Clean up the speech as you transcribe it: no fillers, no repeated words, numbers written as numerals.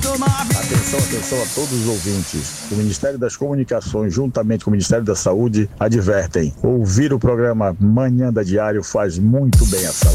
Atenção, atenção a todos os ouvintes. O Ministério das Comunicações, juntamente com o Ministério da Saúde, advertem: ouvir o programa Manhã da Diário faz muito bem à saúde.